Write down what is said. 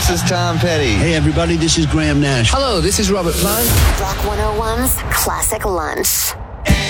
this is Tom Petty. Hey, everybody, this is Graham Nash. Hello, this is Robert Plant. Rock 101's Classic Lunch.